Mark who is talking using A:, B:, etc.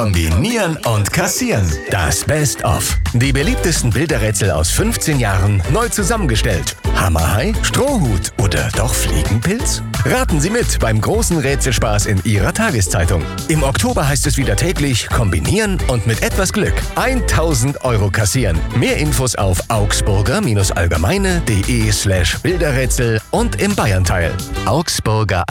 A: Kombinieren und kassieren. Das Best-of. Die beliebtesten Bilderrätsel aus 15 Jahren neu zusammengestellt. Hammerhai, Strohhut oder doch Fliegenpilz? Raten Sie mit beim großen Rätselspaß in Ihrer Tageszeitung. Im Oktober heißt es wieder täglich kombinieren und mit etwas Glück 1.000 € kassieren. Mehr Infos auf augsburger-allgemeine.de/Bilderrätsel und im Bayernteil. Augsburger